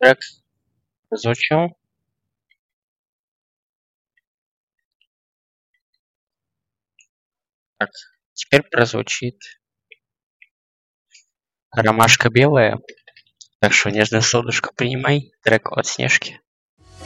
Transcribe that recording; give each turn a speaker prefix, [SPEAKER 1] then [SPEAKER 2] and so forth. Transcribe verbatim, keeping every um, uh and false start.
[SPEAKER 1] Трек звучал. Так, теперь прозвучит ромашка белая. Так что, нежное солнышко, принимай трек от Снежки.